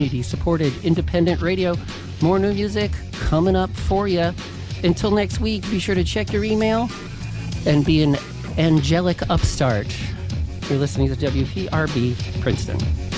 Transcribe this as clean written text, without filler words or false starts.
supported independent radio. More new music coming up for you. Until next week, be sure to check your email and be an angelic upstart. You're listening to WPRB Princeton.